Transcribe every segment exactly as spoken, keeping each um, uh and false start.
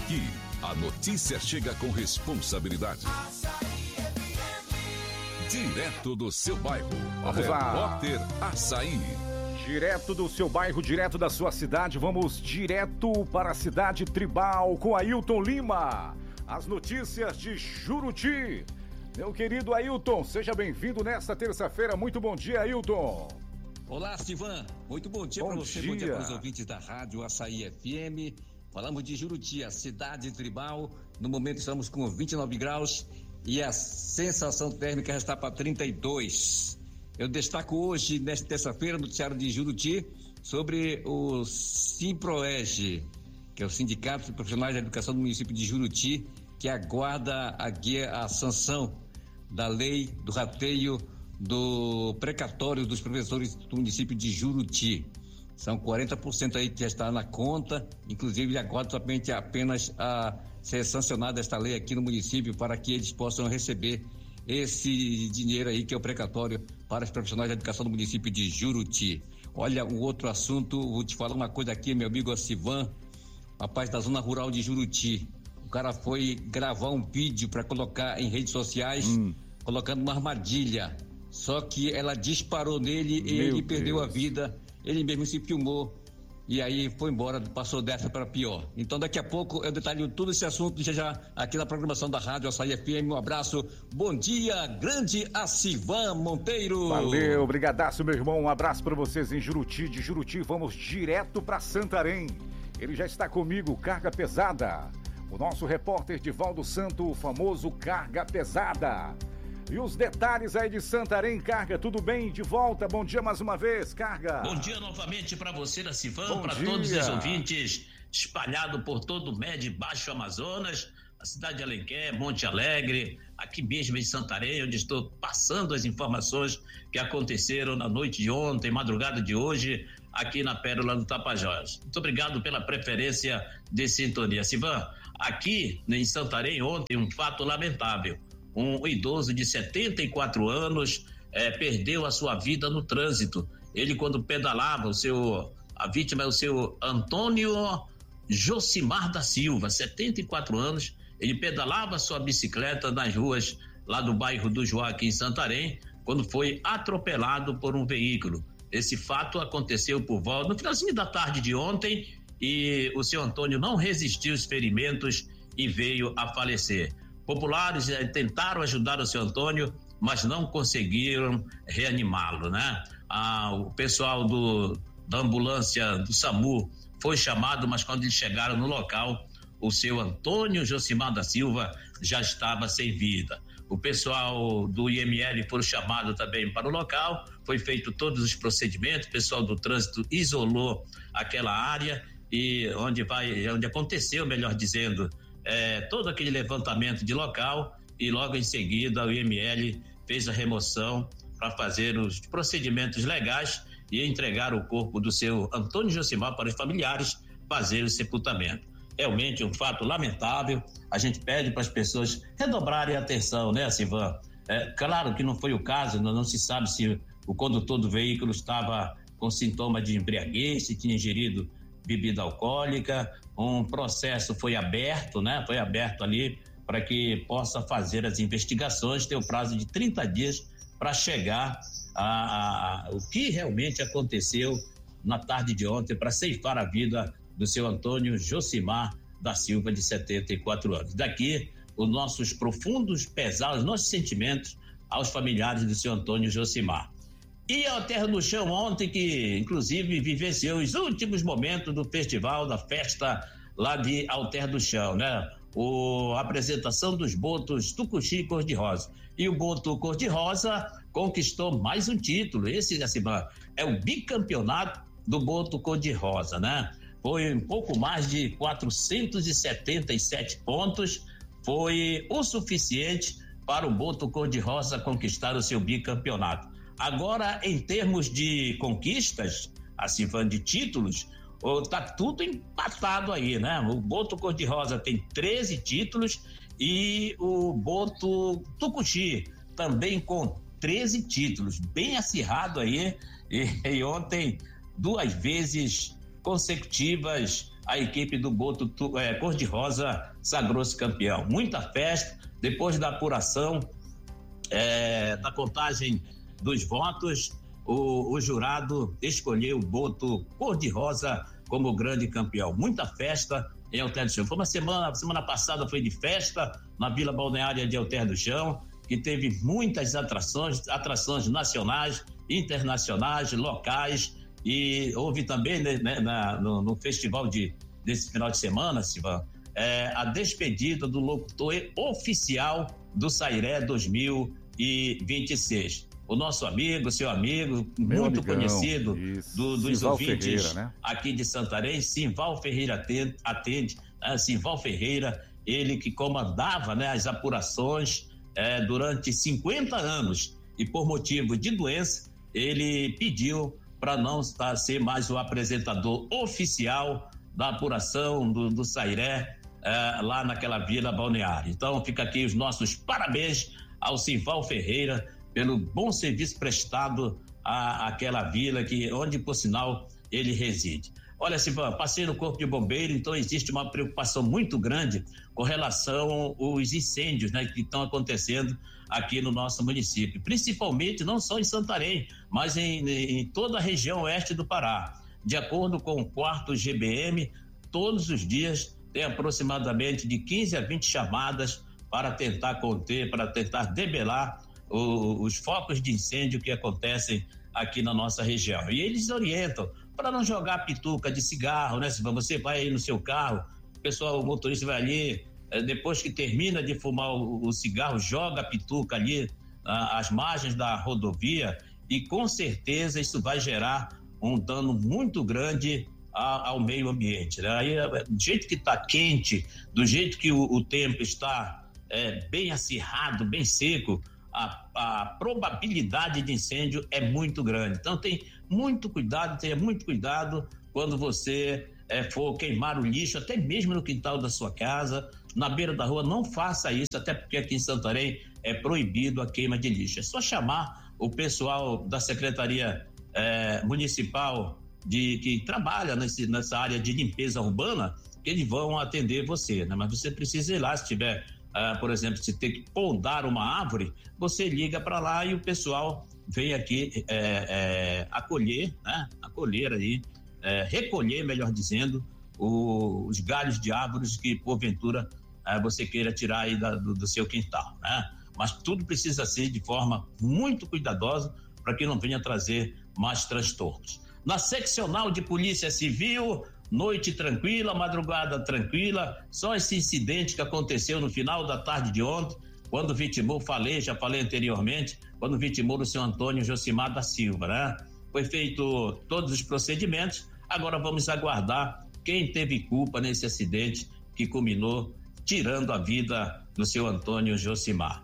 Aqui, a notícia chega com responsabilidade. Direto do seu bairro. Vamos lá. Repórter Assaí. Direto do seu bairro, direto da sua cidade, vamos direto para a cidade tribal com Ailton Lima. As notícias de Juruti. Meu querido Ailton, seja bem-vindo nesta terça-feira. Muito bom dia, Ailton. Olá, Sivan. Muito bom dia para você, dia. bom dia para os ouvintes da Rádio Assaí F M. Falamos de Juruti, a cidade tribal. No momento estamos com vinte e nove graus e a sensação térmica já está para trinta e dois. Eu destaco hoje, nesta terça-feira, no noticiário de Juruti, sobre o Simproeg, que é o Sindicato de Profissionais da Educação do município de Juruti, que aguarda a guia, a sanção da lei do rateio do precatório dos professores do município de Juruti. São quarenta por cento aí que já está na conta, inclusive aguarda somente apenas a ser sancionada esta lei aqui no município para que eles possam receber esse dinheiro aí que é o precatório para os profissionais da educação do município de Juruti. Olha, um outro assunto, vou te falar uma coisa aqui, meu amigo Sivan, rapaz da zona rural de Juruti. O cara foi gravar um vídeo para colocar em redes sociais, hum. colocando uma armadilha. Só que ela disparou nele e ele perdeu Deus. a vida. Ele mesmo se filmou e aí foi embora, passou dessa para pior. Então daqui a pouco eu detalho todo esse assunto já já aqui na programação da Rádio Assaí F M. Um abraço, bom dia, grande Sivan Monteiro. Valeu, brigadaço, meu irmão. Um abraço para vocês em Juruti. De Juruti vamos direto para Santarém. Ele já está comigo, Carga Pesada. O nosso repórter Divaldo Santo, o famoso Carga Pesada. E os detalhes aí de Santarém, Carga, tudo bem? De volta, bom dia mais uma vez, Carga. Bom dia novamente para você, da Sivan, para todos os ouvintes espalhados por todo o Médio e Baixo Amazonas, a cidade de Alenquer, Monte Alegre, aqui mesmo em Santarém, onde estou passando as informações que aconteceram na noite de ontem, madrugada de hoje, aqui na Pérola do Tapajós. Muito obrigado pela preferência de sintonia. Sivan, aqui em Santarém ontem um fato lamentável. Um idoso de setenta e quatro anos eh, perdeu a sua vida no trânsito. Ele, quando pedalava, o seu, a vítima é o seu Antônio Josimar da Silva, setenta e quatro anos. Ele pedalava a sua bicicleta nas ruas lá do bairro do Joaquim, em Santarém, quando foi atropelado por um veículo. Esse fato aconteceu por volta no finalzinho da tarde de ontem e o seu Antônio não resistiu aos ferimentos e veio a falecer. Populares eh, tentaram ajudar o seu Antônio, mas não conseguiram reanimá-lo, né? Ah, o pessoal do, da ambulância do SAMU foi chamado, mas quando eles chegaram no local, o seu Antônio Josimar da Silva já estava sem vida. O pessoal do I M L foi chamado também para o local, foi feito todos os procedimentos, o pessoal do trânsito isolou aquela área e onde vai, onde aconteceu, melhor dizendo, É, todo aquele levantamento de local e logo em seguida o I M L fez a remoção para fazer os procedimentos legais e entregar o corpo do seu Antônio Josimar para os familiares fazer o sepultamento. Realmente um fato lamentável, a gente pede para as pessoas redobrarem a atenção, né, Sivan? É, claro que não foi o caso, não, não se sabe se o condutor do veículo estava com sintoma de embriaguez, se tinha ingerido bebida alcoólica. Um processo foi aberto, né? Foi aberto ali para que possa fazer as investigações, tem o prazo de trinta dias para chegar a, a, a o que realmente aconteceu na tarde de ontem para ceifar a vida do seu Antônio Josimar da Silva, de setenta e quatro anos. Daqui, os nossos profundos pesares, nossos sentimentos aos familiares do seu Antônio Josimar. E a Terra no Chão ontem, que inclusive vivenciou os últimos momentos do festival, da festa lá de Alter do Chão, né? O, a apresentação dos botos Tucuxi Cor-de-Rosa. E o boto Cor-de-Rosa conquistou mais um título. Esse, assim, é o bicampeonato do boto Cor-de-Rosa, né? Foi um pouco mais de quatrocentos e setenta e sete pontos. Foi o suficiente para o boto Cor-de-Rosa conquistar o seu bicampeonato. Agora, em termos de conquistas, assim, falando de títulos, tá tudo empatado aí, né? O boto Cor-de-Rosa tem treze títulos e o boto Tucuxi também com treze títulos, bem acirrado aí. E, e ontem, duas vezes consecutivas, a equipe do Boto é, Cor-de-Rosa sagrou-se campeão. Muita festa, depois da apuração, é, da contagem dos votos, o, o jurado escolheu o Boto Cor-de-Rosa como grande campeão. Muita festa em Alter do Chão. Foi uma semana, semana passada foi de festa na Vila Balneária de Alter do Chão, que teve muitas atrações, atrações nacionais, internacionais, locais, e houve também, né, na, no, no festival de, desse final de semana, Sivan, é, a despedida do locutor oficial do Sairé dois mil e vinte e seis. O nosso amigo, seu amigo, Meu muito amigão, conhecido do, dos Simval ouvintes Ferreira, né? aqui de Santarém, Simval Ferreira atende, atende né? Simval Ferreira, ele que comandava, né, as apurações é, durante cinquenta anos, e por motivo de doença, ele pediu para não estar, ser mais o apresentador oficial da apuração do, do Sairé, é, lá naquela Vila Balneária. Então fica aqui os nossos parabéns ao Simval Ferreira pelo bom serviço prestado à, àquela vila, que, onde, por sinal, ele reside. Olha, Silvão, passei no Corpo de Bombeiro, então existe uma preocupação muito grande com relação aos incêndios, né, que estão acontecendo aqui no nosso município, principalmente não só em Santarém, mas em, em toda a região oeste do Pará. De acordo com o quarto G B M, todos os dias tem aproximadamente de quinze a vinte chamadas para tentar conter, para tentar debelar o, os focos de incêndio que acontecem aqui na nossa região. E eles orientam para não jogar pituca de cigarro, né? Se você vai aí no seu carro, o pessoal, o motorista vai ali, depois que termina de fumar o, o cigarro, joga a pituca ali ah, às margens da rodovia, e com certeza isso vai gerar um dano muito grande a, ao meio ambiente, né? Aí, do jeito que está quente, do jeito que o, o tempo está é, bem acirrado, bem seco, A, a probabilidade de incêndio é muito grande. Então tem muito cuidado, tenha muito cuidado quando você é, for queimar o lixo, até mesmo no quintal da sua casa, na beira da rua. Não faça isso, até porque aqui em Santarém é proibido a queima de lixo. É só chamar o pessoal da Secretaria é, Municipal de, que trabalha nesse, nessa área de limpeza urbana, que eles vão atender você, né? Mas você precisa ir lá, se tiver Uh, por exemplo, se tem que podar uma árvore, você liga para lá e o pessoal vem aqui é, é, acolher, né? acolher aí, é, recolher, melhor dizendo, o, os galhos de árvores que porventura é, você queira tirar aí da, do, do seu quintal, né? Mas tudo precisa ser de forma muito cuidadosa para que não venha trazer mais transtornos. Na seccional de Polícia Civil, noite tranquila, madrugada tranquila, só esse incidente que aconteceu no final da tarde de ontem, quando vitimou, falei, já falei anteriormente, quando vitimou o senhor Antônio Josimar da Silva, né? Foi feito todos os procedimentos, agora vamos aguardar quem teve culpa nesse acidente que culminou tirando a vida do seu Antônio Josimar.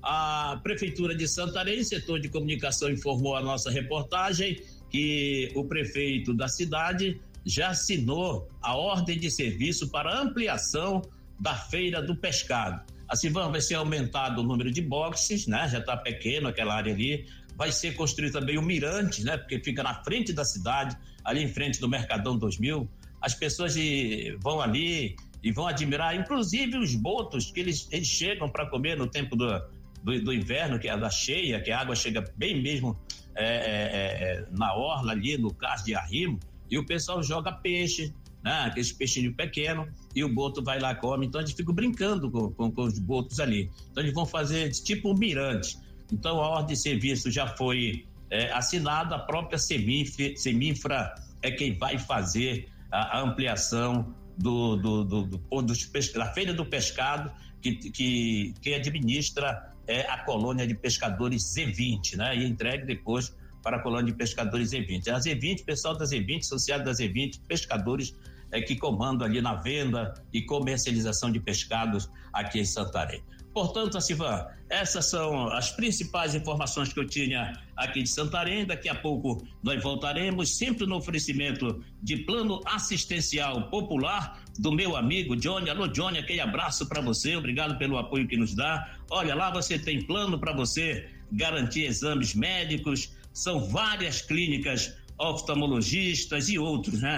A Prefeitura de Santarém, setor de comunicação, informou a nossa reportagem que o prefeito da cidade já assinou a ordem de serviço para ampliação da Feira do Pescado. Assim vai ser aumentado o número de boxes, né? Já está pequeno aquela área ali. Vai ser construído também o mirante, né? Porque fica na frente da cidade, ali em frente do Mercadão dois mil. As pessoas vão ali e vão admirar, inclusive os botos que eles, eles chegam para comer no tempo do, do, do inverno, que é a da cheia, que a água chega bem mesmo é, é, na orla ali, no cais de arrimo. E o pessoal joga peixe, né? Aqueles peixinhos pequenos, e o boto vai lá, come. Então a gente fica brincando com, com, com os botos ali. Então eles vão fazer tipo um mirante. Então a ordem de serviço já foi é, assinada, a própria Seminfra, Seminfra é quem vai fazer a, a ampliação do, do, do, do, do, da Feira do Pescado, que, que, que administra é, a colônia de pescadores Z vinte, né? E entregue depois para a colônia de pescadores Z vinte. A Z vinte, pessoal da Z vinte, associado da Z vinte, pescadores é, que comandam ali na venda e comercialização de pescados aqui em Santarém. Portanto, Sivan, essas são as principais informações que eu tinha aqui de Santarém. Daqui a pouco nós voltaremos, sempre no oferecimento de plano assistencial popular do meu amigo Johnny. Alô, Johnny, aquele abraço para você, obrigado pelo apoio que nos dá. Olha, lá você tem plano para você garantir exames médicos, são várias clínicas oftalmologistas e outros, né?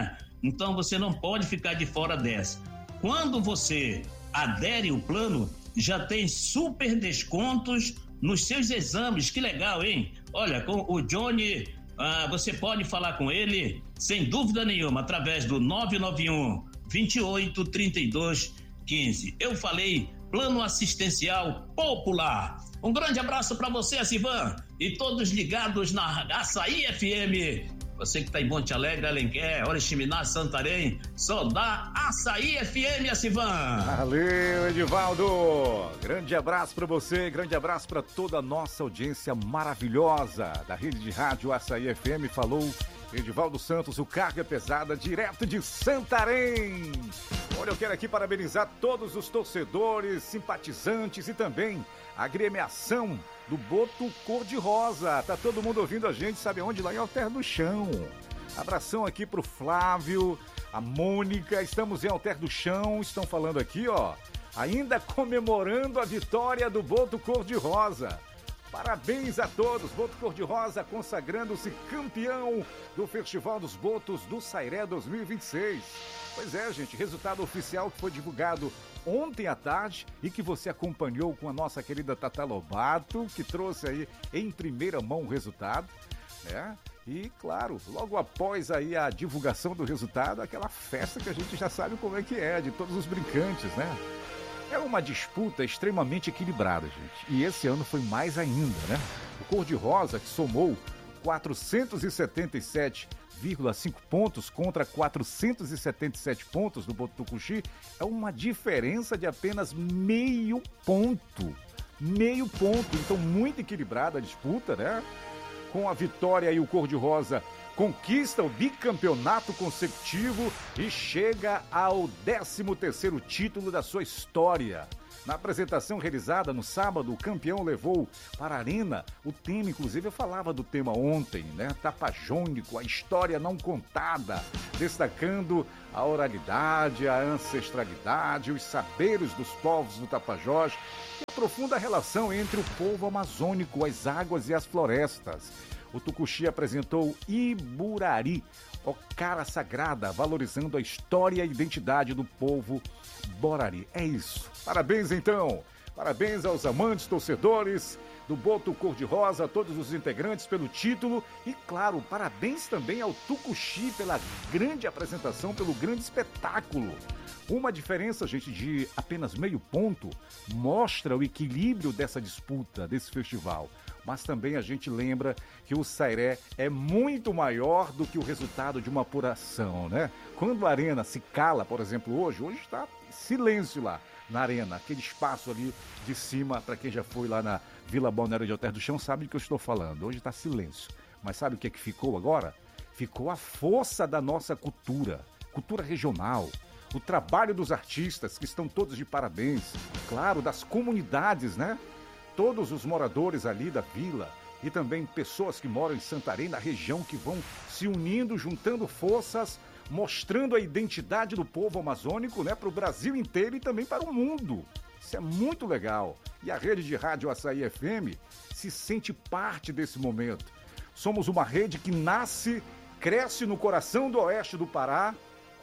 Então você não pode ficar de fora dessa. Quando você adere ao plano, já tem super descontos nos seus exames. Que legal, hein? Olha, com o Johnny, ah, você pode falar com ele sem dúvida nenhuma, através do nove nove um, vinte e oito, trinta e dois, quinze. Eu falei Plano Assistencial Popular. Um grande abraço para você, Sivan, e todos ligados na Açaí F M. Você que está em Monte Alegre, Alenquer, Oriximiná, Santarém, só dá Açaí F M, Sivan. Valeu, Edivaldo. Grande abraço para você, grande abraço para toda a nossa audiência maravilhosa da rede de rádio Açaí F M. Falou Edivaldo Santos, o Carga Pesada, direto de Santarém. Olha, eu quero aqui parabenizar todos os torcedores, simpatizantes e também a agremiação do Boto Cor-de-Rosa. Tá todo mundo ouvindo a gente, sabe onde? Lá em Alter do Chão. Abração aqui pro Flávio, a Mônica, estamos em Alter do Chão, estão falando aqui, ó, ainda comemorando a vitória do Boto Cor-de-Rosa. Parabéns a todos, Boto Cor-de-Rosa consagrando-se campeão do Festival dos Botos do Sairé dois mil e vinte e seis. Pois é, gente, resultado oficial que foi divulgado ontem à tarde e que você acompanhou com a nossa querida Tata Lobato, que trouxe aí em primeira mão o resultado, né? E, claro, logo após aí a divulgação do resultado, aquela festa que a gente já sabe como é que é, de todos os brincantes, né? É uma disputa extremamente equilibrada, gente. E esse ano foi mais ainda, né? O Cor-de-Rosa, que somou quatrocentos e setenta e sete vírgula cinco pontos contra quatrocentos e setenta e sete pontos do Botucuxi, é uma diferença de apenas meio ponto. Meio ponto. Então, muito equilibrada a disputa, né? Com a vitória aí, o Cor-de-Rosa conquista o bicampeonato consecutivo e chega ao décimo terceiro título da sua história. Na apresentação realizada no sábado, o campeão levou para a arena o tema, inclusive eu falava do tema ontem, né? Tapajônico, a história não contada, destacando a oralidade, a ancestralidade, os saberes dos povos do Tapajós e a profunda relação entre o povo amazônico, as águas e as florestas. O Tucuxi apresentou Iburari, Ocara Sagrada, valorizando a história e a identidade do povo Borari. É isso. Parabéns, então. Parabéns aos amantes, torcedores do Boto Cor-de-Rosa, a todos os integrantes pelo título e, claro, parabéns também ao Tucuxi pela grande apresentação, pelo grande espetáculo. Uma diferença, gente, de apenas meio ponto mostra o equilíbrio dessa disputa, desse festival. Mas também a gente lembra que o Sairé é muito maior do que o resultado de uma apuração, né? Quando a arena se cala, por exemplo, hoje, hoje está silêncio lá na arena, aquele espaço ali de cima, para quem já foi lá na Vila Balneário de Alter do Chão, sabe do que eu estou falando. Hoje está silêncio. Mas sabe o que é que ficou agora? Ficou a força da nossa cultura, cultura regional, o trabalho dos artistas, que estão todos de parabéns, claro, das comunidades, né? Todos os moradores ali da vila e também pessoas que moram em Santarém, na região, que vão se unindo, juntando forças, mostrando a identidade do povo amazônico, né, para o Brasil inteiro e também para o mundo. Isso é muito legal. E a rede de rádio Açaí F M se sente parte desse momento. Somos uma rede que nasce, cresce no coração do oeste do Pará,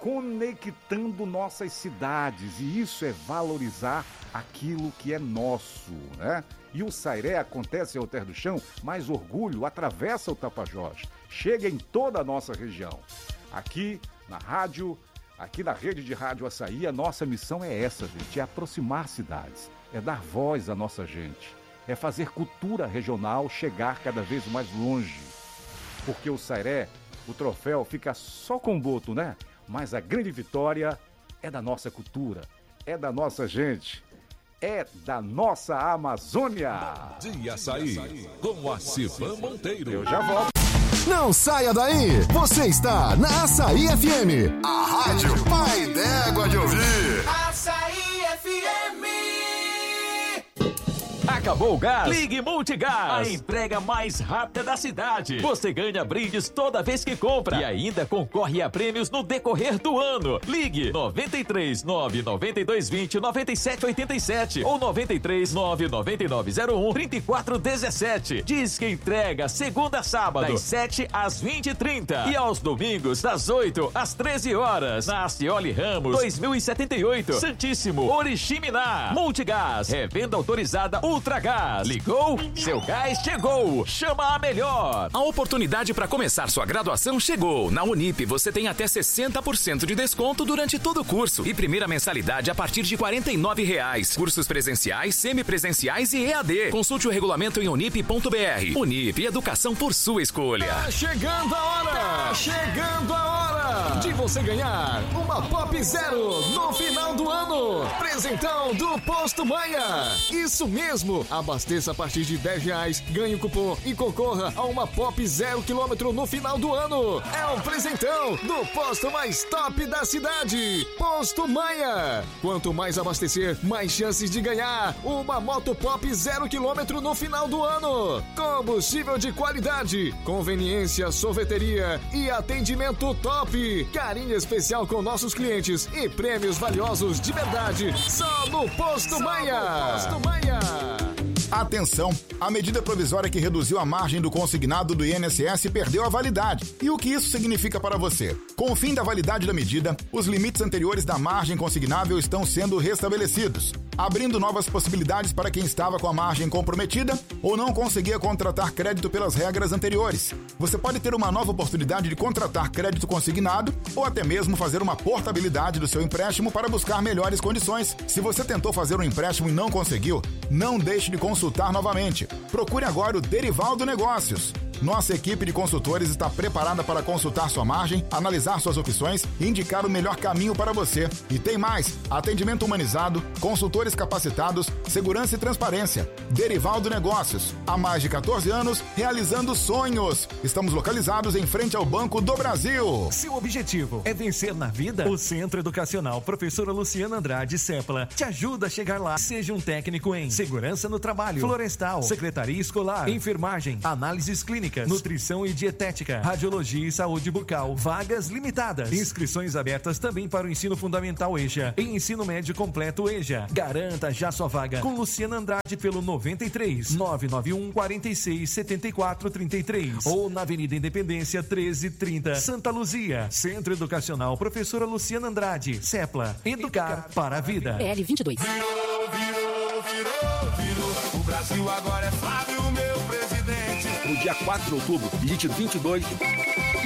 conectando nossas cidades. E isso é valorizar aquilo que é nosso, né? E o Sairé acontece em Alter do Chão, mas orgulho atravessa o Tapajós, chega em toda a nossa região. Aqui na rádio, aqui na rede de rádio Açaí, a nossa missão é essa, gente, é aproximar cidades, é dar voz à nossa gente, é fazer cultura regional chegar cada vez mais longe. Porque o Sairé, o troféu fica só com o Boto, né? Mas a grande vitória é da nossa cultura, é da nossa gente. É da nossa Amazônia. Dia Açaí, com a Sivan Monteiro. Eu já volto. Não saia daí. Você está na Açaí F M. A rádio pai d'égua de ouvir. Açaí F M. Acabou o gás? Ligue Multigás. A entrega mais rápida da cidade. Você ganha brindes toda vez que compra e ainda concorre a prêmios no decorrer do ano. Ligue noventa e três, nove nove dois dois zero, nove sete oito sete ou noventa e três, nove nove nove zero um, três quatro um sete. Diz que entrega segunda a sábado, das sete às vinte e trinta e aos domingos, das oito às treze horas. Na Acioli Ramos, dois mil e setenta e oito, Santíssimo, Oriximiná. Multigás, revenda autorizada Ultragás. Ligou? Seu gás chegou. Chama a melhor. A oportunidade para começar sua graduação chegou. Na Unip você tem até sessenta por cento de desconto durante todo o curso e primeira mensalidade a partir de quarenta e nove reais. Cursos presenciais, semipresenciais e E A D. Consulte o regulamento em unip ponto b r. Unip, educação por sua escolha. Tá chegando a hora! Tá chegando a hora de você ganhar uma Pop Zero no final do ano. Presentão do Posto Maia. Isso mesmo, abasteça a partir de dez reais, ganhe o cupom e concorra a uma Pop Zero quilômetro no final do ano. É o presentão do posto mais top da cidade, Posto Maia. Quanto mais abastecer, mais chances de ganhar uma moto Pop Zero quilômetro no final do ano. Combustível de qualidade, conveniência, sorveteria e atendimento top. Carinho especial com nossos clientes e prêmios valiosos de verdade só no Posto Maia. Posto Maia. Atenção! A medida provisória que reduziu a margem do consignado do I N S S perdeu a validade. E o que isso significa para você? Com o fim da validade da medida, os limites anteriores da margem consignável estão sendo restabelecidos, abrindo novas possibilidades para quem estava com a margem comprometida ou não conseguia contratar crédito pelas regras anteriores. Você pode ter uma nova oportunidade de contratar crédito consignado ou até mesmo fazer uma portabilidade do seu empréstimo para buscar melhores condições. Se você tentou fazer um empréstimo e não conseguiu, não deixe de consultar novamente. Procure agora o Derivaldo Negócios. Nossa equipe de consultores está preparada para consultar sua margem, analisar suas opções e indicar o melhor caminho para você. E tem mais: atendimento humanizado, consultores capacitados, segurança e transparência. Derivaldo Negócios, há mais de quatorze anos, realizando sonhos. Estamos localizados em frente ao Banco do Brasil. Seu objetivo é vencer na vida? O Centro Educacional Professora Luciana Andrade Sepla te ajuda a chegar lá. Seja um técnico em segurança no trabalho, florestal, secretaria escolar, enfermagem, análises clínicas, nutrição e dietética, radiologia e saúde bucal. Vagas limitadas. Inscrições abertas também para o ensino fundamental E J A e ensino médio completo E J A. Garanta já sua vaga com Luciana Andrade pelo noventa e três, nove nove um, quarenta e seis, setenta e quatro, trinta e três ou na Avenida Independência treze trinta, Santa Luzia. Centro Educacional Professora Luciana Andrade Sepla. Educar para a vida. P L vinte e dois. Virou, virou, virou, virou. O Brasil agora é Flávio, meu presidente. No dia quatro de outubro, digite vinte e dois.